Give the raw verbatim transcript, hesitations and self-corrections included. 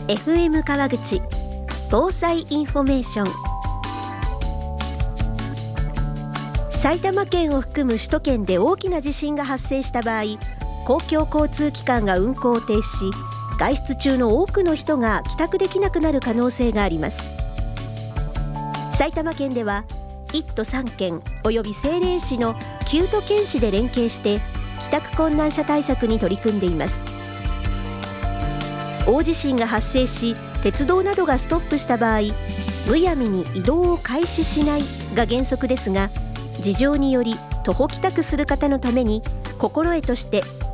エフエム 川口防災インフォメーション。埼玉県を含む首都圏で大きな地震が発生した場合、公共交通機関が運行を停止し、外出中の多くの人が帰宅できなくなる可能性があります。埼玉県ではいっ都さん県および政令市のきゅう都県市で連携して帰宅困難者対策に取り組んでいます。大地震が発生し、鉄道などがストップした場合、むやみに移動を開始しないが原則ですが、事情により徒歩帰宅する方のために心得として